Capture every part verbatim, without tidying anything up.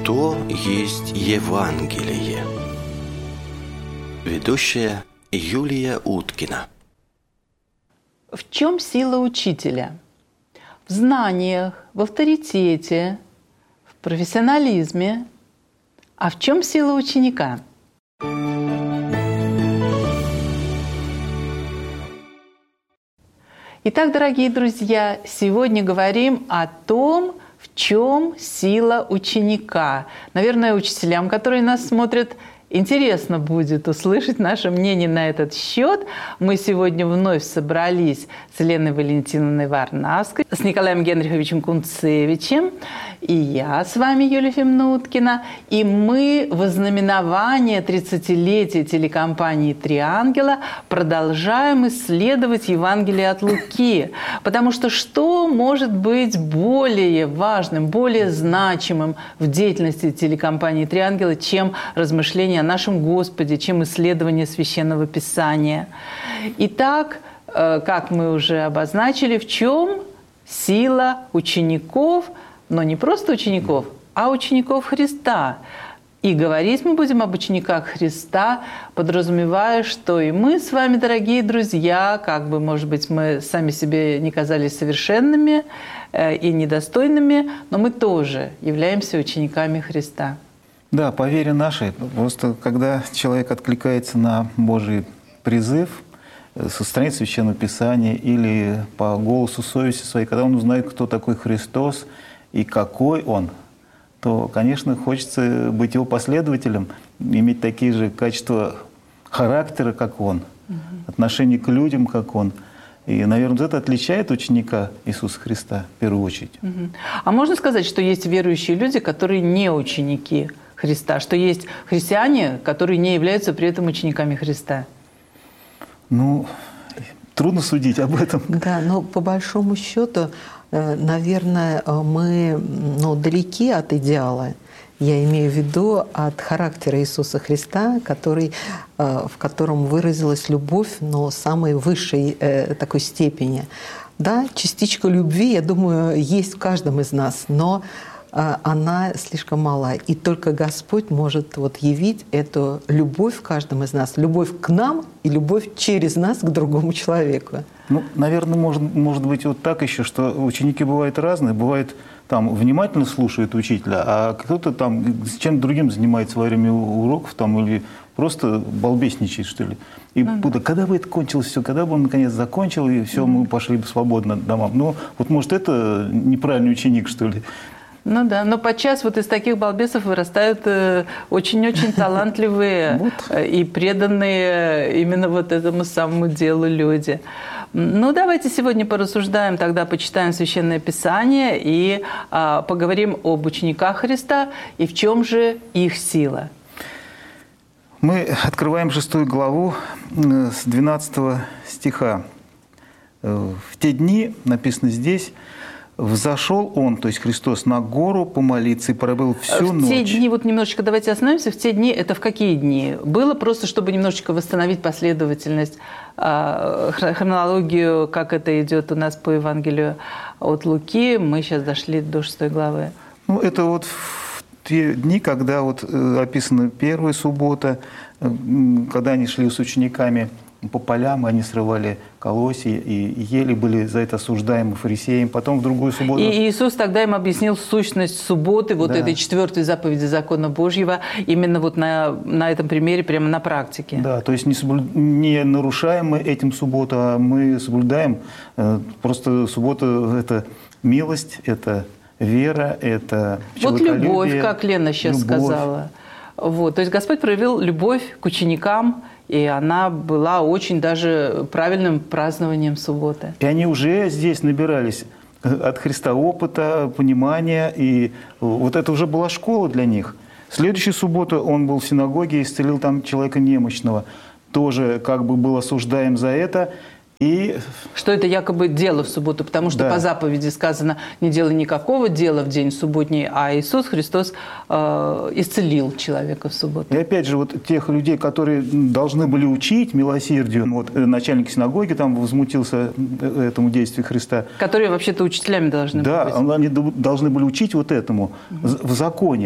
Что есть Евангелие? Ведущая Юлия Уткина. В чем сила учителя? В знаниях, в авторитете, в профессионализме. А в чем сила ученика? Итак, дорогие друзья, сегодня говорим о том, в чем сила ученика. Наверное, учителям, которые нас смотрят, интересно будет услышать наше мнение на этот счет. Мы сегодня вновь собрались с Еленой Валентиновной Варнавской, с Николаем Генриховичем Кунцевичем, и я с вами, Юлия Ефимовна Уткина. И мы в ознаменование тридцатилетия телекомпании «Три ангела» продолжаем исследовать Евангелие от Луки. Потому что что может быть более важным, более значимым в деятельности телекомпании «Три ангела», чем размышления о нашем Господе, чем исследование Священного Писания. Итак, как мы уже обозначили, в чем сила учеников, но не просто учеников, а учеников Христа. И говорить мы будем об учениках Христа, подразумевая, что и мы с вами, дорогие друзья, как бы, может быть, мы сами себе не казались совершенными и недостойными, но мы тоже являемся учениками Христа. Да, по вере нашей. Просто когда человек откликается на Божий призыв со страниц Священного Писания или по голосу совести своей, когда он узнает, кто такой Христос и какой Он, то, конечно, хочется быть Его последователем, иметь такие же качества характера, как Он, угу. отношение к людям, как Он. И, наверное, это отличает ученика Иисуса Христа в первую очередь. Угу. А можно сказать, что есть верующие люди, которые не ученики Христа, что есть христиане, которые не являются при этом учениками Христа? Ну, трудно судить об этом. Да, но по большому счету, наверное, мы ну, далеки от идеала. Я имею в виду от характера Иисуса Христа, который, в котором выразилась любовь, но самой высшей такой степени. Да, частичка любви, я думаю, есть в каждом из нас, но она слишком мала. И только Господь может вот явить эту любовь в каждом из нас, любовь к нам и любовь через нас к другому человеку. Ну, наверное, может, может быть вот так еще, что ученики бывают разные. Бывает, там, внимательно слушают учителя, а кто-то там с чем-то другим занимается во время уроков, там, или просто балбесничает, что ли. И mm-hmm. буду, когда бы это кончилось все, когда бы он наконец закончил, и все, mm-hmm. мы пошли бы свободно домам. Ну, вот может, это неправильный ученик, что ли. Ну да, но подчас вот из таких балбесов вырастают очень-очень талантливые и преданные именно вот этому самому делу люди. Ну, давайте сегодня порассуждаем, тогда почитаем Священное Писание и а, поговорим об учениках Христа и в чем же их сила. Мы открываем шестую главу с двенадцатого стиха. В те дни, написано здесь, «Взошел Он, то есть Христос, на гору помолиться и пробыл всю ночь». В те дни, вот немножечко давайте остановимся, в те дни, это в какие дни? Было просто, чтобы немножечко восстановить последовательность, хронологию, как это идет у нас по Евангелию от Луки. Мы сейчас дошли до шестой главы. Ну, это вот в те дни, когда вот описана первая суббота, когда они шли с учениками по полям, они срывали колосья и ели, были за это осуждаемы фарисеем. Потом в другую субботу... И Иисус тогда им объяснил сущность субботы, вот да. этой четвертой заповеди закона Божьего, именно вот на, на этом примере, прямо на практике. Да, то есть не, соблю... не нарушаем мы этим субботу, а мы соблюдаем. Просто суббота – это милость, это вера, это человеколюбие. Вот любовь, как Лена сейчас любовь. сказала. Вот, то есть Господь проявил любовь к ученикам, и она была очень даже правильным празднованием субботы. И они уже здесь набирались от Христа опыта, понимания, и вот это уже была школа для них. В следующую субботу он был в синагоге и исцелил там человека немощного. Тоже как бы был осуждаем за это. И... Что это якобы дело в субботу, потому что да. по заповеди сказано, не делай никакого дела в день субботний, а Иисус Христос э, исцелил человека в субботу. И опять же, вот тех людей, которые должны были учить милосердию, вот начальник синагоги там возмутился этому действию Христа. Которые вообще-то учителями должны да, быть. Да, они должны были учить вот этому угу. в законе.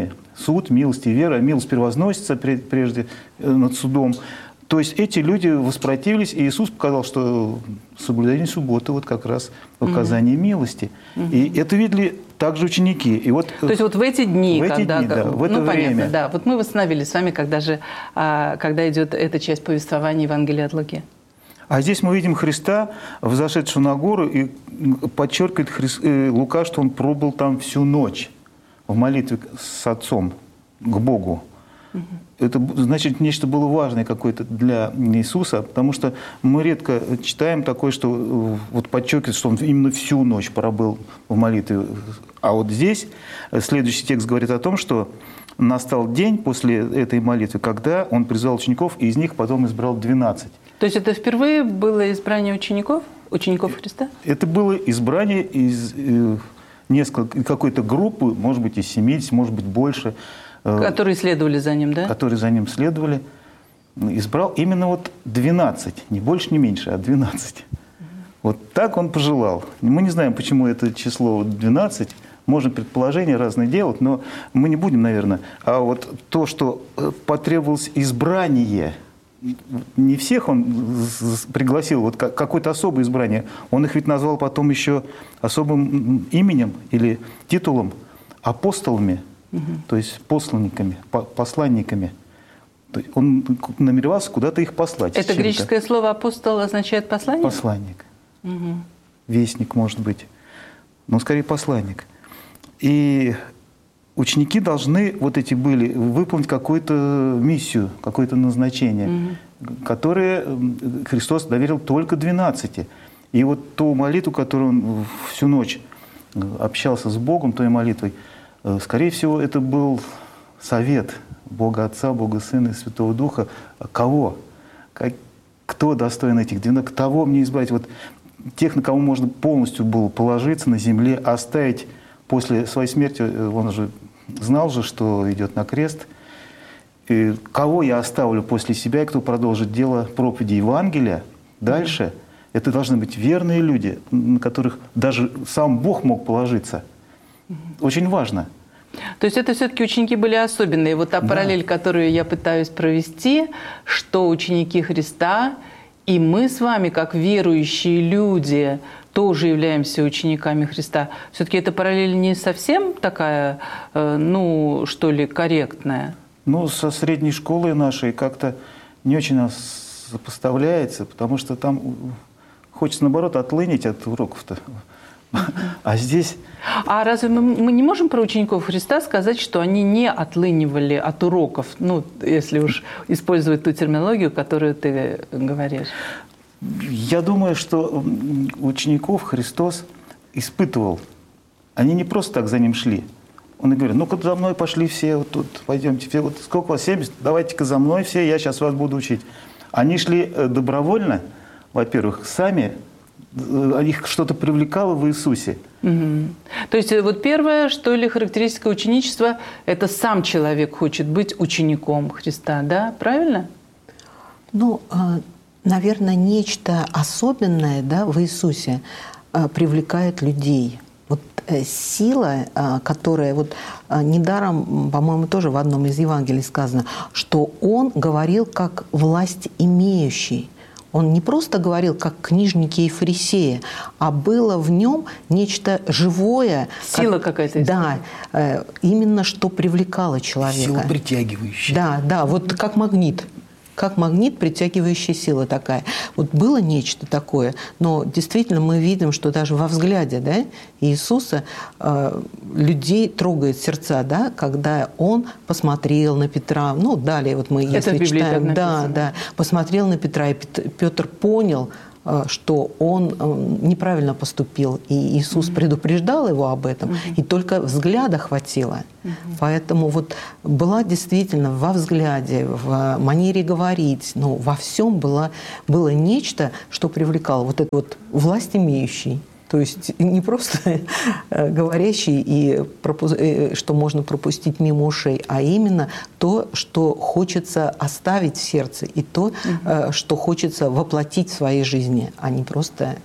суд, милость и вера. Милость превозносится прежде над судом. То есть эти люди воспротивились, и Иисус показал, что соблюдение субботы вот как раз оказание mm-hmm. милости. Mm-hmm. И это видели также ученики. И вот, то есть вот в эти дни, в эти когда, дни, да, в это ну, время. Понятно, да, вот мы восстановились с вами, когда же, когда идет эта часть повествования Евангелия от Луки. А здесь мы видим Христа, взошедшего на гору, и подчеркивает Христ, э, Лука, что он пробыл там всю ночь в молитве с Отцом к Богу. Угу. Это значит, нечто было важное какое-то для Иисуса, потому что мы редко читаем такое, что вот подчеркивает, что он именно всю ночь пробыл в молитве. А вот здесь следующий текст говорит о том, что настал день после этой молитвы, когда он призвал учеников, и из них потом избрал двенадцать. То есть это впервые было избрание учеников, учеников Христа? Это было избрание из э, несколько, какой-то группы, может быть, из семидесяти, может быть, больше. Э, которые следовали за ним, да? Которые за ним следовали. Избрал именно вот двенадцать, не больше, не меньше, а двенадцать. Угу. Вот так он пожелал. Мы не знаем, почему это число двенадцать. Можно предположения разные делать, но мы не будем, наверное. А вот то, что потребовалось избрание, не всех он пригласил, вот какое-то особое избрание. Он их ведь назвал потом еще особым именем или титулом апостолами, угу. то есть посланниками, посланниками. Он намеревался куда-то их послать. Это греческое слово «апостол» означает «посланник»? Посланник. Угу. Вестник, может быть. Но скорее посланник. И ученики должны, вот эти были, выполнить какую-то миссию, какое-то назначение, mm-hmm. которое Христос доверил только двенадцати. И вот ту молитву, которую он всю ночь общался с Богом, той молитвой, скорее всего, это был совет Бога Отца, Бога Сына и Святого Духа. Кого? Как, кто достоин этих двенадцати? Кого мне избрать? Вот тех, на кого можно полностью было положиться на земле, оставить после своей смерти, он же знал же, что идет на крест. И кого я оставлю после себя, и кто продолжит дело проповеди Евангелия дальше, mm-hmm. это должны быть верные люди, на которых даже сам Бог мог положиться. Mm-hmm. Очень важно. То есть это все-таки ученики были особенные. Вот та да. параллель, которую я пытаюсь провести, что ученики Христа и мы с вами, как верующие люди, тоже являемся учениками Христа. Все-таки эта параллель не совсем такая, ну, что ли, корректная? Ну, со средней школой нашей как-то не очень нас сопоставляется, потому что там хочется, наоборот, отлынить от уроков-то. А здесь... А разве мы, мы не можем про учеников Христа сказать, что они не отлынивали от уроков, ну, если уж использовать ту терминологию, которую ты говоришь? Я думаю, что учеников Христос испытывал. Они не просто так за ним шли. Он и говорит, ну-ка за мной пошли все, вот тут пойдемте, вот сколько у вас, семьдесят, давайте-ка за мной все, я сейчас вас буду учить. Они шли добровольно, во-первых, сами, их что-то привлекало в Иисусе. Угу. То есть вот первое, что ли, характеристика ученичества, это сам человек хочет быть учеником Христа, да? Правильно? Ну, наверное, нечто особенное, да, в Иисусе привлекает людей. Вот сила, которая вот недаром, по-моему, тоже в одном из Евангелий сказано, что Он говорил как власть имеющий. Он не просто говорил, как книжники и фарисеи, а было в нем нечто живое. Сила как, какая-то. Да, именно что привлекало человека. Сила притягивающая. Да, да, вот как магнит. Как магнит, притягивающая сила такая. Вот было нечто такое, но действительно мы видим, что даже во взгляде, да, Иисуса э, людей трогает сердца, да, когда Он посмотрел на Петра. Ну, далее вот мы, если Это читаем, да, да, посмотрел на Петра, и Петр понял, что он неправильно поступил, и Иисус mm-hmm. предупреждал его об этом, mm-hmm. и только взгляда хватило. Mm-hmm. Поэтому вот была действительно во взгляде, в манере говорить, ну, во всем было, было нечто, что привлекало вот этот вот власть имеющий. То есть не просто говорящий, и что можно пропустить мимо ушей, а именно то, что хочется оставить в сердце, и то, угу. что хочется воплотить в своей жизни, а не просто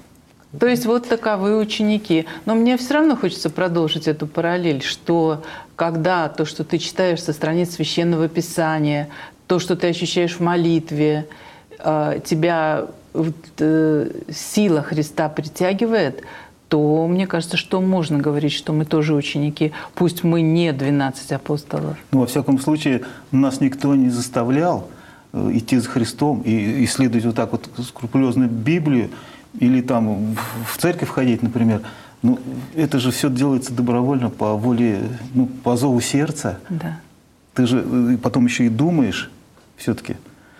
То есть вот таковы ученики. Но мне все равно хочется продолжить эту параллель, что когда то, что ты читаешь со страниц Священного Писания, то, что ты ощущаешь в молитве, тебя сила Христа притягивает, то мне кажется, что можно говорить, что мы тоже ученики, пусть мы не двенадцать апостолов. Ну, во всяком случае, нас никто не заставлял идти за Христом и исследовать вот так вот скрупулезно Библию или там в церковь ходить, например. Ну, это же все делается добровольно по воле, ну, по зову сердца. Да. Ты же потом еще и думаешь все-таки,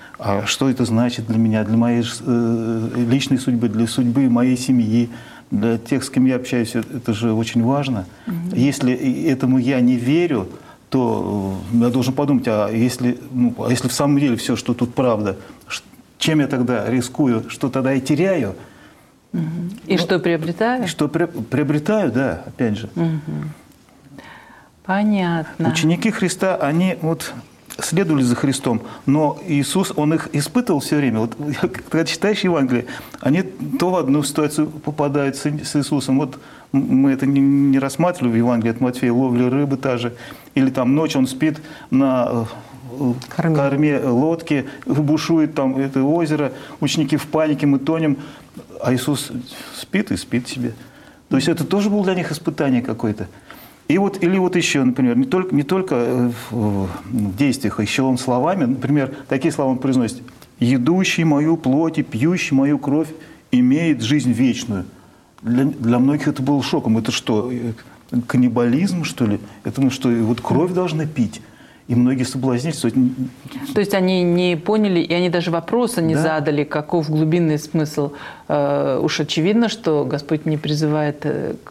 а что это значит для меня, для моей э, личной судьбы, для судьбы моей семьи, для тех, с кем я общаюсь, это же очень важно. Mm-hmm. Если этому я не верю, то я должен подумать, а если, ну, а если в самом деле все, что тут правда, чем я тогда рискую, что тогда я теряю? Mm-hmm. И ну, что приобретаю? И что при, приобретаю, да, опять же. Mm-hmm. Понятно. Ученики Христа, они вот следовали за Христом, но Иисус, Он их испытывал все время. Вот когда читаешь Евангелие, они то в одну ситуацию попадают с Иисусом. Вот мы это не, не рассматривали в Евангелии от Матфея, ловля рыбы та же, или там ночью он спит на корме, корме лодки, бушует там это озеро, ученики в панике, мы тонем, а Иисус спит и спит себе. То есть это тоже было для них испытание какое-то. И вот, или вот еще, например, не только, не только в действиях, а еще он словами, например, такие слова он произносит: «Едущий мою плоть и пьющий мою кровь имеет жизнь вечную». Для, для многих это было шоком. Это что, каннибализм, что ли? Это ну что, вот кровь должна пить? И многие соблазнились. То есть они не поняли, и они даже вопроса не да. задали, каков глубинный смысл. Э, уж очевидно, что Господь не призывает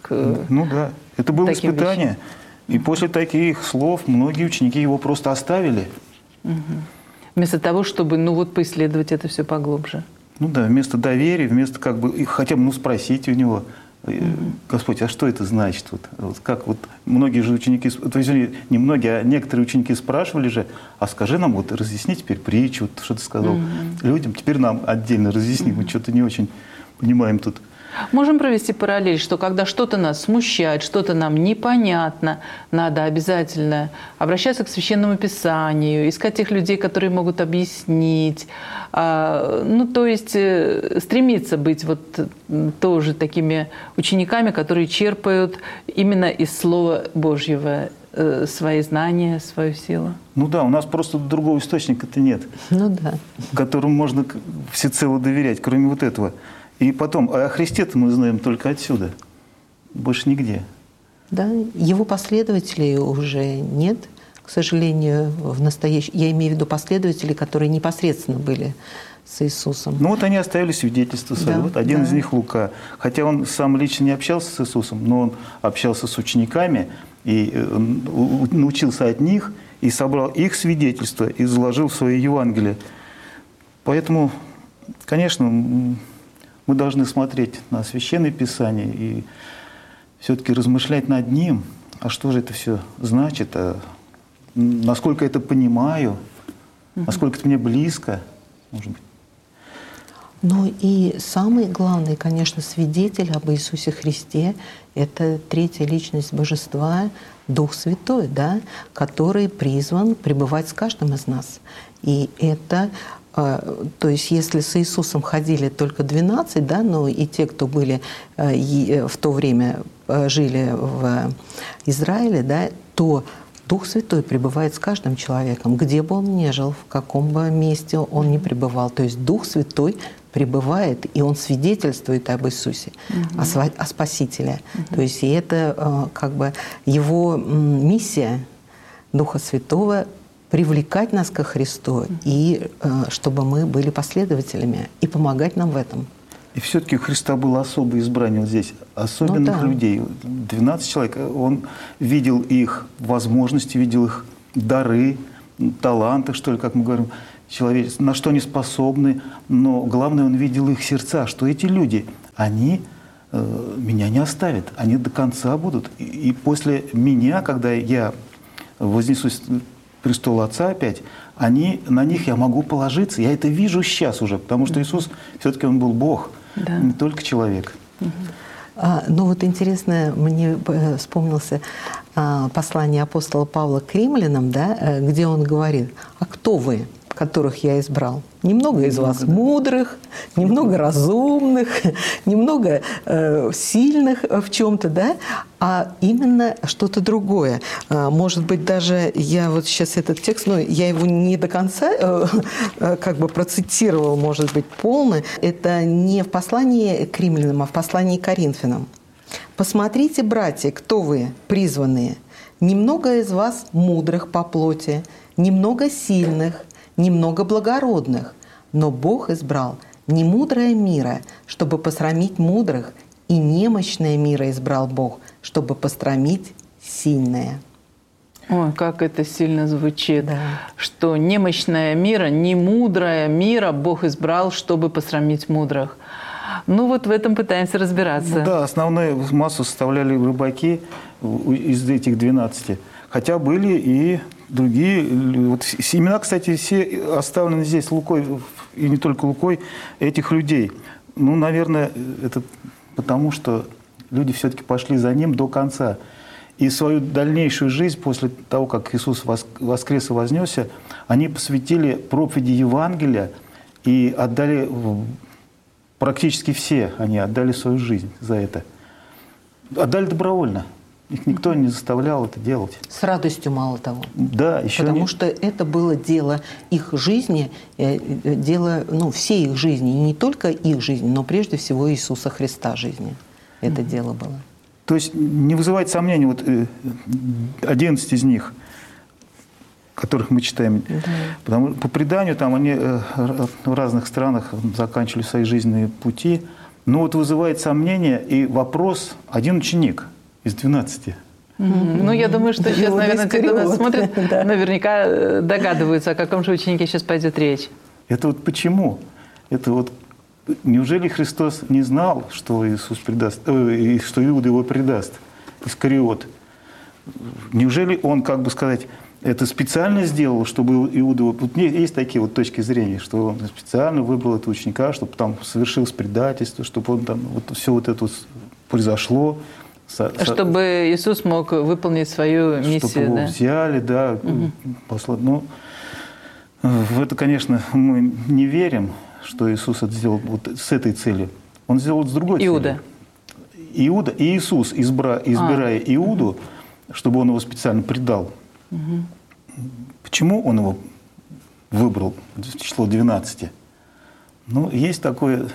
к Ну да, это было испытание. Вещам. И после таких слов многие ученики его просто оставили. Угу. Вместо того, чтобы ну вот поисследовать это все поглубже. Ну да, вместо доверия, вместо как бы хотя бы ну, спросить у него: Mm-hmm. Господь, а что это значит? Вот, вот, как вот многие же ученики, то есть не многие, а некоторые ученики спрашивали же: а скажи нам, вот разъясни теперь притчу, вот, что ты сказал mm-hmm. людям, теперь нам отдельно разъясни, mm-hmm. мы что-то не очень понимаем тут. Можем провести параллель, что когда что-то нас смущает, что-то нам непонятно, надо обязательно обращаться к Священному Писанию, искать тех людей, которые могут объяснить. Ну, то есть стремиться быть вот тоже такими учениками, которые черпают именно из Слова Божьего свои знания, свою силу. Ну да, у нас просто другого источника-то нет, ну да. которому можно всецело доверять, кроме вот этого. И потом, о Христе-то мы знаем только отсюда, больше нигде. Да, его последователей уже нет, к сожалению, в настоящем. Я имею в виду последователей, которые непосредственно были с Иисусом. Ну вот они оставили свидетельство свое. Да, вот один да. из них Лука. Хотя он сам лично не общался с Иисусом, но он общался с учениками и научился от них, и собрал их свидетельство и заложил в свое Евангелие. Поэтому, конечно, мы должны смотреть на Священное Писание и все-таки размышлять над ним, а что же это все значит, а насколько это понимаю, насколько это мне близко, может быть. Ну и самый главный, конечно, свидетель об Иисусе Христе — это третья личность Божества, Дух Святой, да, который призван пребывать с каждым из нас. И это... То есть если с Иисусом ходили только двенадцать, да, но и те, кто были в то время жили в Израиле, да, то Дух Святой пребывает с каждым человеком, где бы он ни жил, в каком бы месте он ни пребывал. То есть Дух Святой пребывает, и он свидетельствует об Иисусе, угу. о, о Спасителе. Угу. То есть и это как бы его миссия Духа Святого — привлекать нас ко Христу, mm-hmm. и э, чтобы мы были последователями, и помогать нам в этом. И все-таки у Христа было особое избрание вот здесь, особенных ну, да. людей. двенадцать человек, он видел их возможности, видел их дары, таланты, что ли, как мы говорим, человечество, на что они способны, но главное, он видел их сердца, что эти люди, они э, меня не оставят, они до конца будут. И, и после меня, когда я вознесусь престол Отца опять, они, на них я могу положиться. Я это вижу сейчас уже, потому что Иисус все-таки он был Бог, да. не только человек. А, ну вот интересно, мне вспомнился а, послание апостола Павла к римлянам, да, где он говорит: «А кто вы, которых я избрал? Немного из вас мудрых, немного разумных, немного э, сильных в чем-то, да, а именно что-то другое. А, может быть, даже я вот сейчас этот текст, но я его не до конца э, э, как бы процитировала, может быть, полно. Это не в послании к римлянам, а в послании к коринфянам. «Посмотрите, братья, кто вы, призванные. Немного из вас мудрых по плоти, немного сильных, немного благородных, но Бог избрал не мудрое мира, чтобы посрамить мудрых, и немощное мира избрал Бог, чтобы посрамить сильное». Ой, как это сильно звучит, Да. что немощное мира, не мудрое мира Бог избрал, чтобы посрамить мудрых. Ну вот в этом пытаемся разбираться. Ну, да, основную массу составляли рыбаки из этих двенадцати. Хотя были и другие. Вот имена, кстати, все оставлены здесь Лукой, и не только Лукой, этих людей. Ну, наверное, это потому, что люди все-таки пошли за ним до конца. И свою дальнейшую жизнь, после того, как Иисус воскрес и вознесся, они посвятили проповеди Евангелия и отдали, практически все они отдали свою жизнь за это. Отдали добровольно. Их никто не заставлял это делать. С радостью, мало того. Да, еще Потому они... что это было дело их жизни, дело ну, всей их жизни. И не только их жизни, но прежде всего Иисуса Христа жизни. Это mm-hmm. дело было. То есть не вызывает сомнений, вот одиннадцать из них, которых мы читаем, да. Потому, по преданию там они в разных странах заканчивали свои жизненные пути, но вот вызывает сомнения и вопрос: один ученик из двенадцати. Mm-hmm. Ну, я думаю, что сейчас, наверное, те, кто нас смотрит, да. наверняка догадываются, о каком же ученике сейчас пойдет речь. Это вот почему? Это вот неужели Христос не знал, что Иисус предаст, э, что Иуда его предаст, Искариот? Неужели он, как бы сказать, это специально сделал, чтобы Иуда... Вот есть такие вот точки зрения, что он специально выбрал этого ученика, чтобы там совершилось предательство, чтобы он там вот все вот это вот произошло. Чтобы Иисус мог выполнить свою миссию. Чтобы его да? взяли, да, угу. послали. Ну, в это, конечно, мы не верим, что Иисус это сделал вот с этой целью. Он сделал это с другой Иуда. целью. Иуда. И Иисус, избра, избирая а. Иуду, угу. чтобы он его специально предал. Угу. Почему он его выбрал, число двенадцати? Ну, есть такое...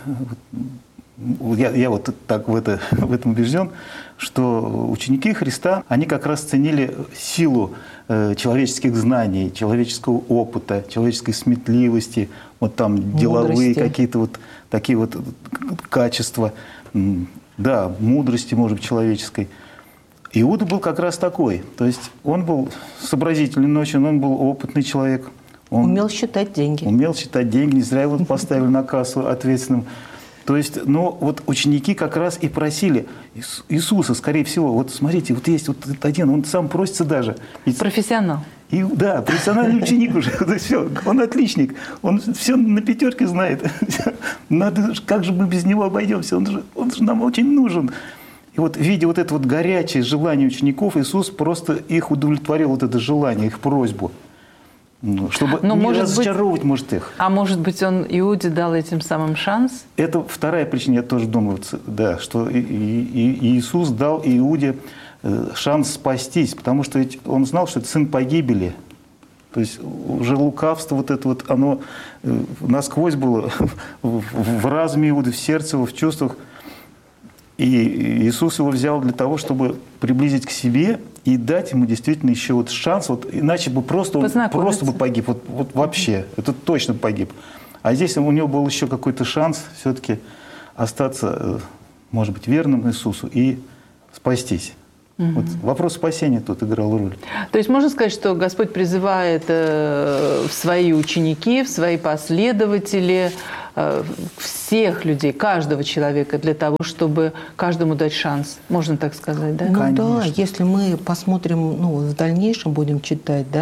Я, я вот так в, это, в этом убежден, что ученики Христа, они как раз ценили силу э, человеческих знаний, человеческого опыта, человеческой сметливости, вот там деловые какие-то вот такие вот качества, да, мудрости, может быть, человеческой. Иуда был как раз такой, то есть он был сообразительный, но очень он был опытный человек. Он умел считать деньги. Умел считать деньги, не зря его поставили на кассу ответственным. То есть, ну, вот ученики как раз и просили Иисуса, скорее всего, вот смотрите, вот есть вот один, он сам просится даже. Ведь... Профессионал. И, да, профессиональный ученик уже, все, он отличник, он все на пятерке знает. Надо, как же мы без него обойдемся, он же, он же нам очень нужен. И вот, видя вот это вот горячее желание учеников, Иисус просто их удовлетворил, вот это желание, их просьбу. Чтобы Но не может разочаровывать, быть, может, их. А может быть, он Иуде дал этим самым шанс? Это вторая причина, я тоже думаю, да, что и, и, и Иисус дал Иуде шанс спастись, потому что ведь он знал, что это сын погибели. То есть уже лукавство вот это вот, оно насквозь было в разуме Иуды, в сердце его, в чувствах. И Иисус его взял для того, чтобы приблизить к себе и дать ему действительно еще вот шанс, вот, иначе бы просто он просто бы погиб, вот, вот вообще, это точно погиб. А здесь у него был еще какой-то шанс все-таки остаться, может быть, верным Иисусу и спастись. Угу. Вот вопрос спасения тут играл роль. То есть можно сказать, что Господь призывает э, в свои ученики, в свои последователи, э, всех людей, каждого человека, для того, чтобы каждому дать шанс. Можно так сказать, да? Ну да, если мы посмотрим, ну, в дальнейшем будем читать, да,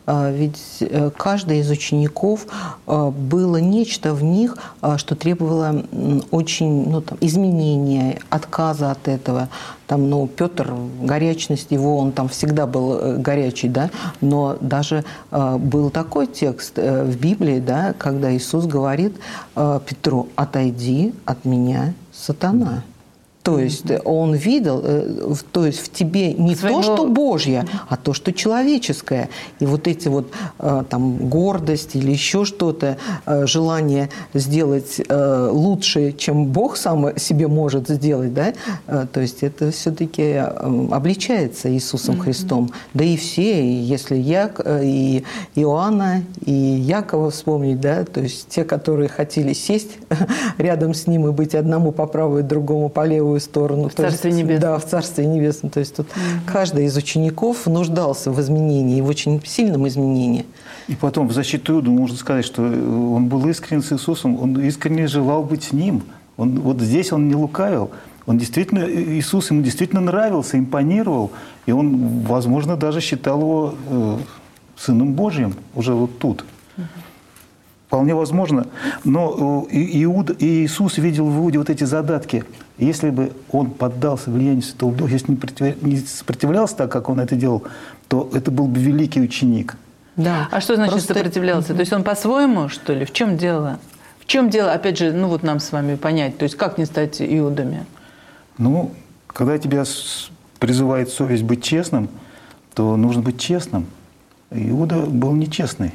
ведь каждый из учеников было нечто в них, что требовало очень, ну, там, изменения, отказа от этого. Там, ну, Петр, горячность его, он там всегда был горячий, да, но даже э, был такой текст э, в Библии, да, когда Иисус говорит э, Петру: «Отойди от меня, сатана». То есть он видел, то есть в тебе не Своего... то, что Божье, а то, что человеческое. И вот эти вот там гордость или еще что-то, желание сделать лучше, чем Бог сам себе может сделать, да, то есть это все-таки обличается Иисусом mm-hmm. Христом. Да и все, если Як, и Иоанна, и Якова вспомнить, да, то есть те, которые хотели сесть рядом с ним и быть одному по правую, другому по левую сторону. В Царстве Небесном. Да, в Царстве Небесном. То есть тут mm-hmm. каждый из учеников нуждался в изменении, в очень сильном изменении. И потом в защиту Иуды можно сказать, что он был искренен с Иисусом, он искренне желал быть с ним. Он, вот здесь он не лукавил. Он действительно, Иисус ему действительно нравился, импонировал. И он, возможно, даже считал его э, Сыном Божьим уже вот тут. Mm-hmm. Вполне возможно. Но Иуда, и Иисус видел в Иуде вот эти задатки. Если бы он поддался влиянию Святого Духа, если не сопротивлялся так, как он это делал, то это был бы великий ученик. Да. А что значит Просто... сопротивлялся? То есть он по-своему, что ли? В чем дело? В чем дело, опять же, ну вот нам с вами понять, то есть как не стать Иудами? Ну, когда тебя призывает совесть быть честным, то нужно быть честным. Иуда был нечестный.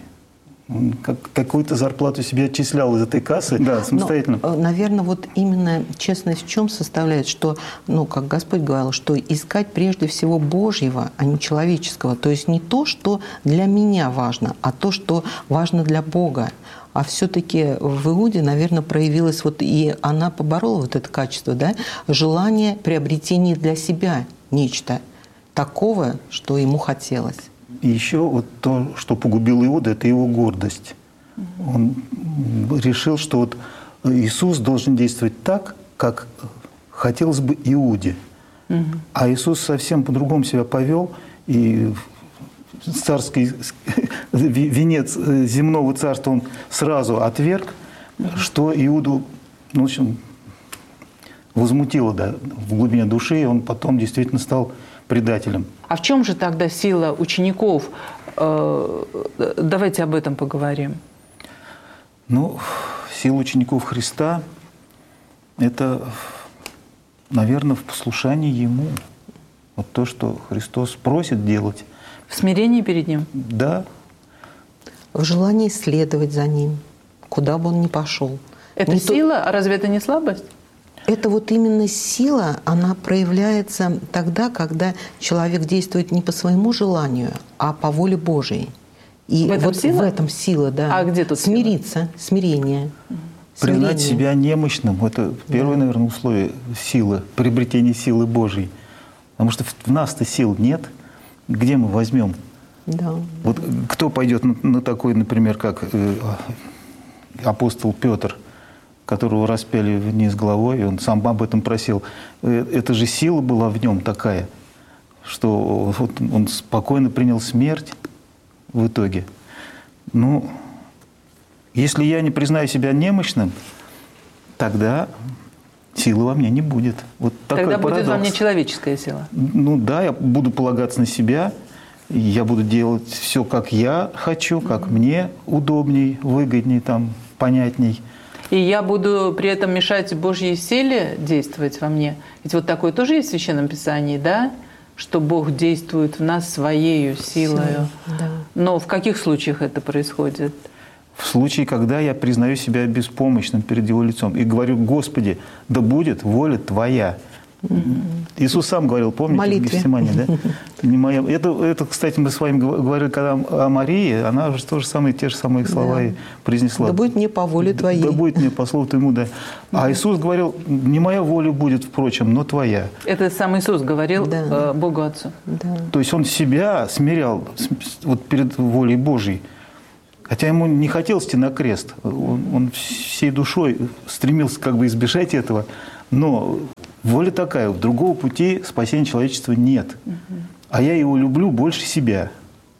Он как, какую-то зарплату себе отчислял из этой кассы, да, самостоятельно. Но, наверное, вот именно честность в чем составляет, что, ну, как Господь говорил, что искать прежде всего Божьего, а не человеческого. То есть не то, что для меня важно, а то, что важно для Бога. А все-таки в Иуде, наверное, проявилось, вот и она поборола вот это качество, да, желание приобретения для себя нечто такого, что ему хотелось. И еще вот то, что погубил Иуда, это его гордость. Он решил, что вот Иисус должен действовать так, как хотелось бы Иуде. Угу. А Иисус совсем по-другому себя повел, и царский венец земного царства он сразу отверг, угу. что Иуду, ну, в общем, возмутило, да, в глубине души, и он потом действительно стал предателем. А в чем же тогда сила учеников? Давайте об этом поговорим. Ну, сила учеников Христа – это, наверное, в послушании Ему. Вот то, что Христос просит делать. В смирении перед Ним? Да. В желании следовать за Ним, куда бы Он ни пошел. Это не сила, то... а разве это не слабость? Это вот именно сила, она проявляется тогда, когда человек действует не по своему желанию, а по воле Божией. И в этом вот сила? в этом сила, да. А где тут смириться, сила? Смирение. Признать Смирение. себя немощным – это первое, да. наверное, условие силы, приобретения силы Божьей. Потому что в нас-то сил нет. Где мы возьмем? Да. Вот кто пойдет на, на такой, например, как э, апостол Петр, которого распяли вниз головой, и он сам об этом просил. Эта же сила была в нем такая, что вот он спокойно принял смерть в итоге. Ну, если я не признаю себя немощным, тогда силы во мне не будет. Вот такой тогда парадокс. Будет во мне человеческая сила. Ну да, я буду полагаться на себя, я буду делать все, как я хочу, как mm-hmm. мне удобней, выгодней, там, понятней. И я буду при этом мешать Божьей силе действовать во мне. Ведь вот такое тоже есть в Священном Писании, да? Что Бог действует в нас своею силою. Да. Но в каких случаях это происходит? В случае, когда я признаю себя беспомощным перед Его лицом и говорю: Господи, да будет воля Твоя. Mm-hmm. Иисус сам говорил, помните, молитве. В Гефсимании, да? Не моя... это, это, кстати, мы с вами говорили, когда о Марии, она же то же самое, те же самые слова да. и произнесла. Да будет мне по воле Твоей. Да будет мне по слову Твоему, да. А Иисус говорил: не моя воля будет, впрочем, но Твоя. Это сам Иисус говорил да. Богу Отцу. Да. То есть Он себя смирял вот перед волей Божьей. Хотя ему не хотелось идти на крест. Он, он всей душой стремился как бы избежать этого. Но воля такая, другого пути спасения человечества нет. Угу. А я его люблю больше себя.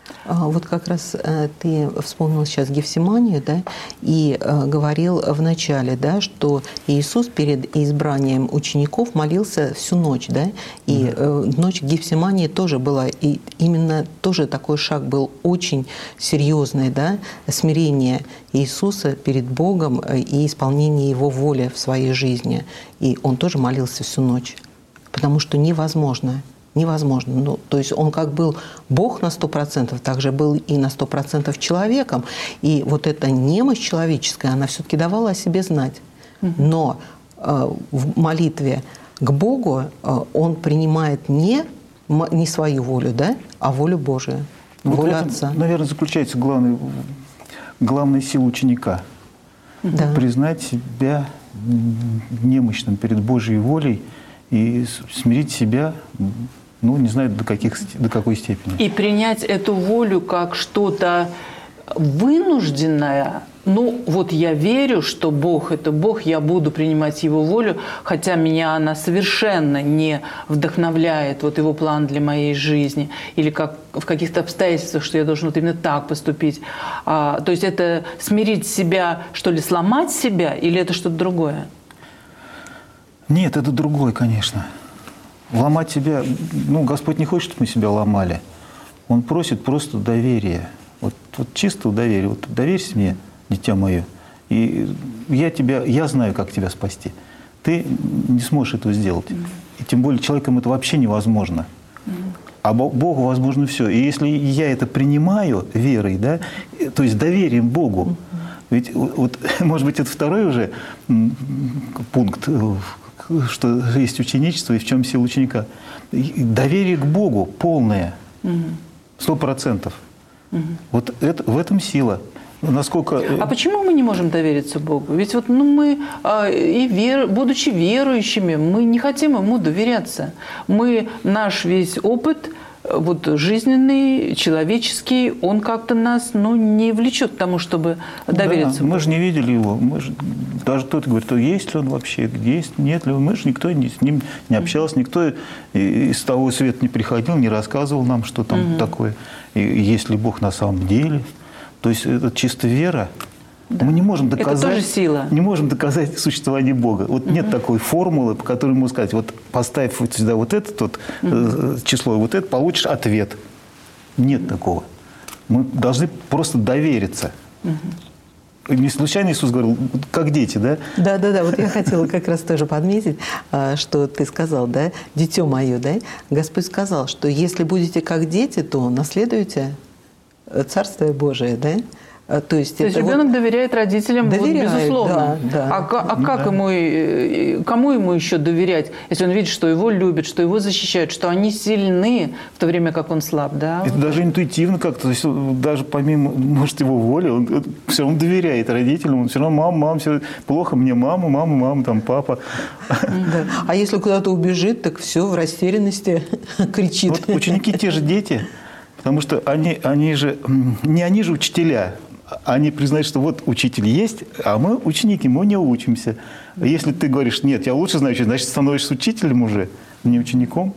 А, Вот как раз э, ты вспомнил сейчас Гефсиманию, да, и э, говорил в начале, да, что Иисус перед избранием учеников молился всю ночь, да, и э, ночь Гефсимании тоже была, и именно тоже такой шаг был очень серьезный, да, смирение Иисуса перед Богом э, и исполнение Его воли в своей жизни, и Он тоже молился всю ночь, потому что невозможно. Невозможно. Ну, то есть он как был Бог на сто процентов, так же был и на сто процентов человеком. И вот эта немощь человеческая, она все-таки давала о себе знать. Но э, в молитве к Богу э, он принимает не, не свою волю, да, а волю Божию, Вот волю в этом, Отца. наверное, заключается главный, главная сила ученика. Да. Признать себя немощным перед Божьей волей и смирить себя, ну, не знаю, до, каких, до какой степени. И принять эту волю как что-то вынужденное. Ну, вот я верю, что Бог – это Бог, я буду принимать Его волю, хотя меня она совершенно не вдохновляет, вот Его план для моей жизни, или как в каких-то обстоятельствах, что я должен вот именно так поступить. А, то есть это смирить себя, что ли, сломать себя, или это что-то другое? Нет, это другое, конечно. Ломать себя, ну, Господь не хочет, чтобы мы себя ломали. Он просит просто доверия. Вот, вот чистого доверия. Вот доверься мне, дитя мое, и я тебя, я знаю, как тебя спасти. Ты не сможешь этого сделать. И тем более человеком это вообще невозможно. А Богу возможно все. И если я это принимаю верой, да, то есть доверием Богу, ведь вот, может быть, это второй уже пункт, что есть ученичество и в чем сила ученика. Доверие к Богу полное, сто процентов. Вот это, в этом сила. Насколько... А почему мы не можем довериться Богу? Ведь вот ну, мы, и вер, будучи верующими, мы не хотим Ему доверяться. Мы, наш весь опыт вот, жизненный, человеческий, он как-то нас ну, не влечет к тому, чтобы довериться да, Богу. Мы же не видели Его. Мы же, даже кто-то говорит, есть ли Он вообще, есть, нет ли Он. Мы же никто не, с Ним не общался, никто из того света не приходил, не рассказывал нам, что там угу. такое. И есть ли Бог на самом деле. То есть это чисто вера. Да. Мы не можем доказать, это тоже сила. Не можем доказать существование Бога. Вот нет угу. такой формулы, по которой можно сказать, вот поставь вот сюда вот это вот, угу. число, вот это, получишь ответ. Нет такого. Мы должны просто довериться. Угу. Не случайно Иисус говорил, как дети, да? Да, да, да. Вот я хотела как раз тоже подметить, что ты сказал, да, дитё мое, да? Господь сказал, что если будете как дети, то наследуете Царствие Божие, да? То есть, То есть ребенок вот доверяет родителям, доверяет, вот, безусловно. Да, да. А, а как да. ему, кому ему еще доверять, если он видит, что его любят, что его защищают, что они сильны, в то время как он слаб, да? Это даже интуитивно как-то, то есть даже помимо, может, его воли, он все равно доверяет родителям, он все равно мама, мама, все плохо мне, мама, мама, мама, там папа. Да. А если куда-то убежит, так все в растерянности кричит. Вот ученики те же дети, потому что они, они же, не они же учителя. Они признают, что вот учитель есть, а мы ученики, мы не учимся. Если ты говоришь, нет, я лучше знаю, значит, становишься учителем уже, не учеником.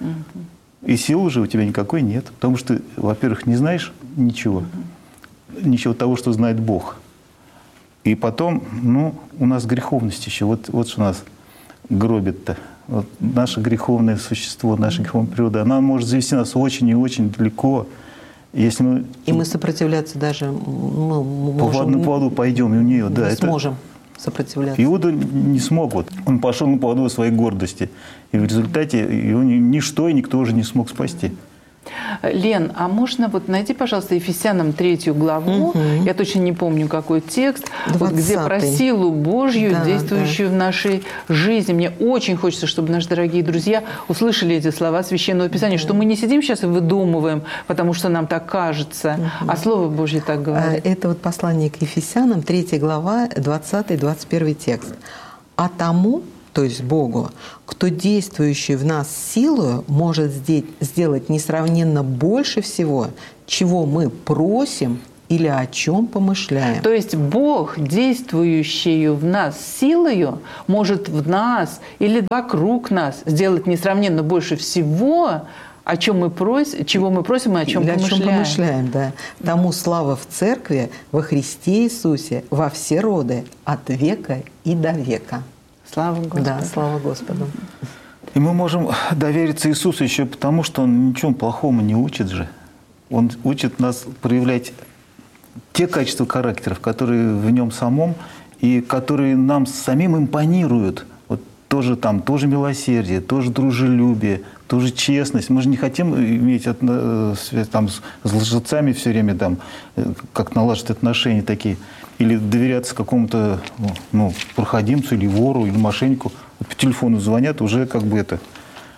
И силы уже у тебя никакой нет. Потому что, во-первых, не знаешь ничего. Ничего того, что знает Бог. И потом, ну, у нас греховность еще. Вот, вот что нас гробит-то. Вот наше греховное существо, наша греховная природа, она может завести нас очень и очень далеко. Если мы, и мы сопротивляться даже ну, по можем, поводу пойдем, и у нее, да, не это, сможем сопротивляться. Иуда не смог. Вот. Он пошел на поводу своей гордости. И в результате его ничто и никто уже не смог спасти. Лен, а можно вот найти, пожалуйста, Ефесянам третью главу, угу. я точно не помню, какой текст, вот, где про силу Божью, да, действующую да. в нашей жизни. Мне очень хочется, чтобы наши дорогие друзья услышали эти слова Священного Писания, да. что мы не сидим сейчас и выдумываем, потому что нам так кажется, угу. а Слово Божье так говорит. Это вот послание к Ефесянам, третья глава, двадцатый двадцать первый текст. «А тому, то есть Богу, кто действующий в нас силою, может сделать несравненно больше всего, чего мы просим или о чем помышляем». То есть Бог, действующий в нас силою, может в нас или вокруг нас сделать несравненно больше всего, о чем мы просим, чего мы просим и о чем Или помышляем. О чем помышляем, да. Тому слава в Церкви, во Христе Иисусе, во все роды, от века и до века. Слава Господу. Да, слава Господу. И мы можем довериться Иисусу еще потому, что Он ничего плохому не учит же. Он учит нас проявлять те качества характеров, которые в нем самом и которые нам самим импонируют. Вот тоже там, тоже милосердие, тоже дружелюбие, тоже честность. Мы же не хотим иметь отно, там, с лжецами все время, там, как налаживать отношения такие, или доверяться какому-то ну, проходимцу, или вору, или мошеннику. Вот по телефону звонят, уже как бы это...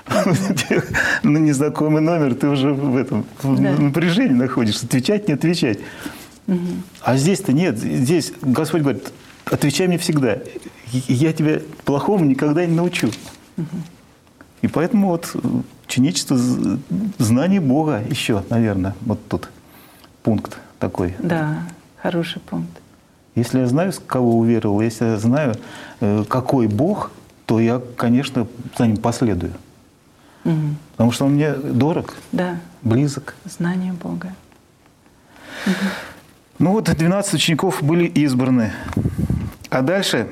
на незнакомый номер, ты уже в этом в да. напряжении находишься, отвечать, не отвечать. Угу. А здесь-то нет. Здесь Господь говорит, отвечай мне всегда. Я тебя плохому никогда не научу. Угу. И поэтому вот ученичество, знание Бога еще, наверное, вот тут пункт такой. Да, хороший пункт. Если я знаю, с кого уверовал, если я знаю, какой Бог, то я, конечно, за ним последую. Угу. Потому что он мне дорог, да. близок. Знание Бога. Угу. Ну вот двенадцать учеников были избраны. А дальше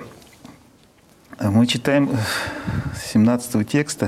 мы читаем с семнадцатого текста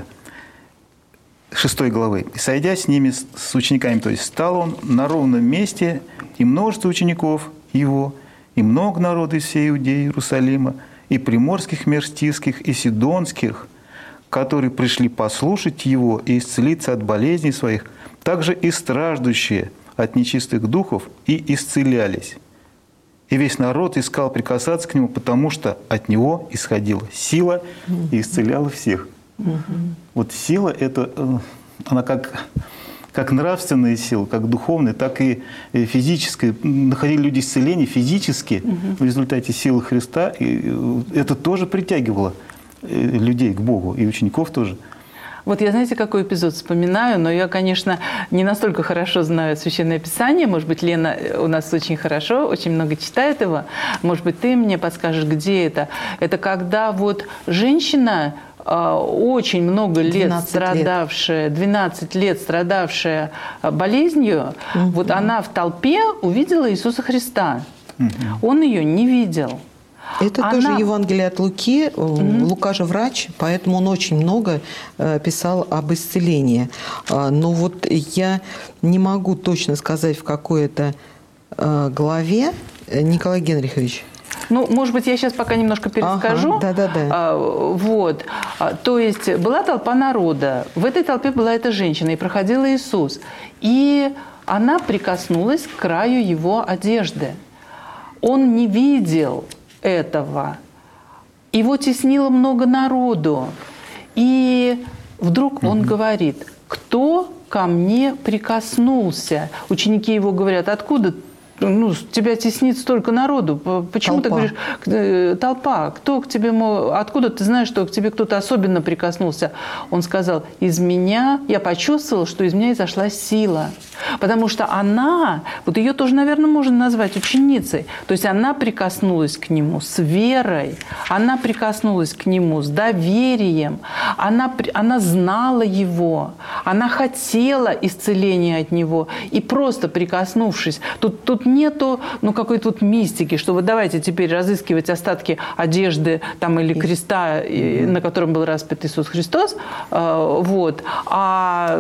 шестой главы. «И сойдя с ними, с учениками, то есть стал он на ровном месте, и множество учеников его, и много народа из всей Иудеи, Иерусалима, и приморских мерстийских, и сидонских, которые пришли послушать его и исцелиться от болезней своих, также и страждущие от нечистых духов, и исцелялись. И весь народ искал прикасаться к нему, потому что от него исходила сила и исцеляла всех». Угу. Вот сила – это, она как, как нравственная сила, как духовная, так и физическая. Находили люди исцеление физически угу. в результате силы Христа. И это тоже притягивало людей к Богу, и учеников тоже. Вот я, знаете, какой эпизод вспоминаю, но я, конечно, не настолько хорошо знаю Священное Писание. Может быть, Лена у нас очень хорошо, очень много читает его. Может быть, ты мне подскажешь, где это? Это когда вот женщина, очень много лет страдавшая, двенадцать лет страдавшая болезнью, угу. вот она в толпе увидела Иисуса Христа. Угу. Он ее не видел. Это Она... тоже Евангелие от Луки. Mm-hmm. Лука же врач, поэтому он очень много писал об исцелении. Но вот я не могу точно сказать, в какой это главе. Николай Генрихович. Ну, может быть, я сейчас пока немножко перескажу. Ага, да-да-да. А, вот. А, то есть была толпа народа. В этой толпе была эта женщина, и проходил Иисус. И она прикоснулась к краю его одежды. Он не видел этого. Его теснило много народу. И вдруг он говорит: «Кто ко мне прикоснулся?» Ученики его говорят: «Откуда ну, тебя теснит столько народу? Почему толпа. Ты говоришь, толпа? Кто к тебе, откуда ты знаешь, что к тебе кто-то особенно прикоснулся?» Он сказал: «Из меня, я почувствовал, что из меня изошла сила». Потому что она, вот ее тоже, наверное, можно назвать ученицей. То есть она прикоснулась к нему с верой, она прикоснулась к нему с доверием, она, она знала его, она хотела исцеления от него. И просто прикоснувшись, тут, тут нету ну, какой-то вот мистики, что вот давайте теперь разыскивать остатки одежды там, или креста, mm-hmm. на котором был распят Иисус Христос. Вот. А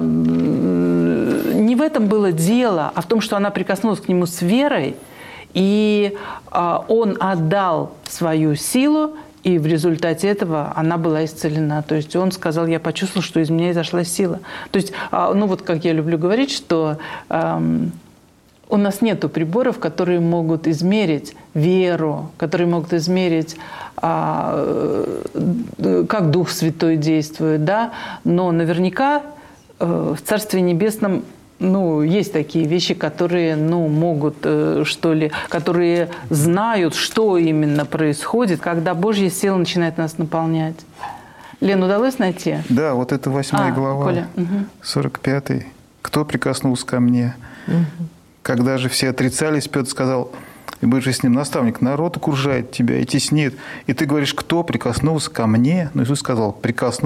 не в этом было дело, а в том, что она прикоснулась к нему с верой, и он отдал свою силу, и в результате этого она была исцелена. То есть он сказал: «Я почувствовал, что из меня изошла сила». То есть, ну вот как я люблю говорить, что эм, у нас нету приборов, которые могут измерить веру, которые могут измерить, а, как Дух Святой действует, да? Но наверняка э, в Царстве Небесном ну, есть такие вещи, которые ну, могут, э, что ли, которые знают, что именно происходит, когда Божья сила начинает нас наполнять. Лен, удалось найти? Да, вот это восьмая а, глава, Коля. Угу. сорок пятый. «Кто прикоснулся ко мне?» Угу. Когда же все отрицались, Петр сказал: «И бывший с ним наставник, народ окружает тебя и теснит. И ты говоришь, кто прикоснулся ко мне?» Но Иисус сказал: «Прикоснулся».